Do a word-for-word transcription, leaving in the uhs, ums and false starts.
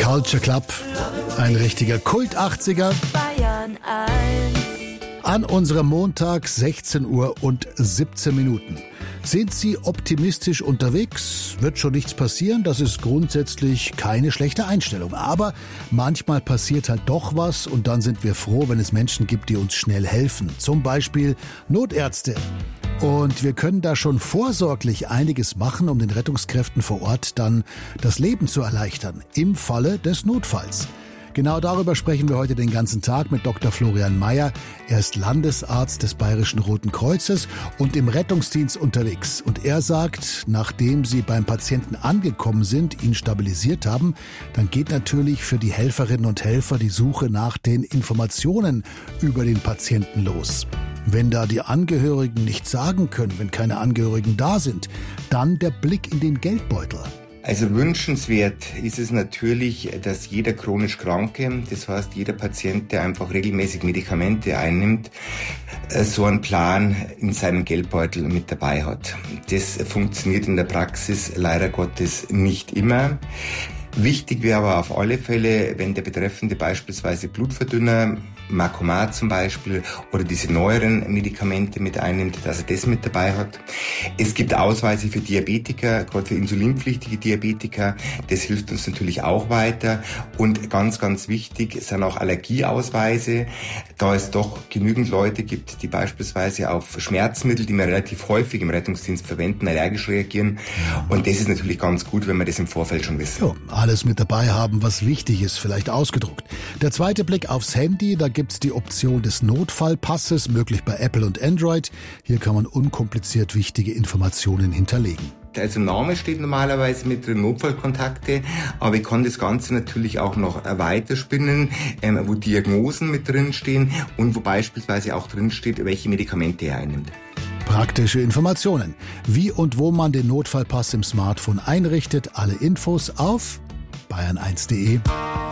Culture Club, ein richtiger Kult achtziger. Bayern eins. An unserem Montag sechzehn Uhr und siebzehn Minuten. Sind Sie optimistisch unterwegs? Wird schon nichts passieren? Das ist grundsätzlich keine schlechte Einstellung. Aber manchmal passiert halt doch was und dann sind wir froh, wenn es Menschen gibt, die uns schnell helfen. Zum Beispiel Notärzte. Und wir können da schon vorsorglich einiges machen, um den Rettungskräften vor Ort dann das Leben zu erleichtern, im Falle des Notfalls. Genau darüber sprechen wir heute den ganzen Tag mit Doktor Florian Mayer. Er ist Landesarzt des Bayerischen Roten Kreuzes und im Rettungsdienst unterwegs. Und er sagt, nachdem sie beim Patienten angekommen sind, ihn stabilisiert haben, dann geht natürlich für die Helferinnen und Helfer die Suche nach den Informationen über den Patienten los. Wenn da die Angehörigen nichts sagen können, wenn keine Angehörigen da sind, dann der Blick in den Geldbeutel. Also wünschenswert ist es natürlich, dass jeder chronisch Kranke, das heißt jeder Patient, der einfach regelmäßig Medikamente einnimmt, so einen Plan in seinem Geldbeutel mit dabei hat. Das funktioniert in der Praxis leider Gottes nicht immer. Wichtig wäre aber auf alle Fälle, wenn der Betreffende beispielsweise Blutverdünner, Macomat zum Beispiel, oder diese neueren Medikamente mit einnimmt, dass er das mit dabei hat. Es gibt Ausweise für Diabetiker, gerade für insulinpflichtige Diabetiker. Das hilft uns natürlich auch weiter. Und ganz, ganz wichtig sind auch Allergieausweise, da es doch genügend Leute gibt, die beispielsweise auf Schmerzmittel, die wir relativ häufig im Rettungsdienst verwenden, allergisch reagieren. Und das ist natürlich ganz gut, wenn wir das im Vorfeld schon wissen. Jo, alles mit dabei haben, was wichtig ist, vielleicht ausgedruckt. Der zweite Blick aufs Handy, da gibt's die Option des Notfallpasses, möglich bei Apple und Android. Hier kann man unkompliziert wichtige Informationen hinterlegen. Also Name steht normalerweise mit drin, Notfallkontakte, aber ich kann das Ganze natürlich auch noch weiterspinnen, ähm, wo Diagnosen mit drin stehen und wo beispielsweise auch drin steht, welche Medikamente er einnimmt. Praktische Informationen. Wie und wo man den Notfallpass im Smartphone einrichtet, alle Infos auf bayern eins punkt de.